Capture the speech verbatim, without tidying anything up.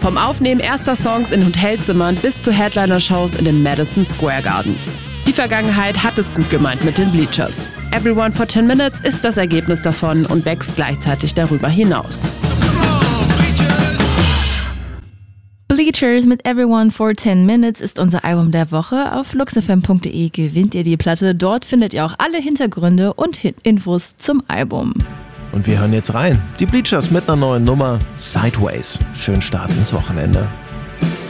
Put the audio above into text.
Vom Aufnehmen erster Songs in Hotelzimmern bis zu Headliner-Shows in den Madison Square Gardens. Die Vergangenheit hat es gut gemeint mit den Bleachers. Everyone for ten minutes ist das Ergebnis davon und wächst gleichzeitig darüber hinaus. Bleachers mit Everyone for ten minutes ist unser Album der Woche. Auf luxfm punkt de gewinnt ihr die Platte. Dort findet ihr auch alle Hintergründe und Infos zum Album. Und wir hören jetzt rein. Die Bleachers mit einer neuen Nummer, Sideways. Schönen Start ins Wochenende.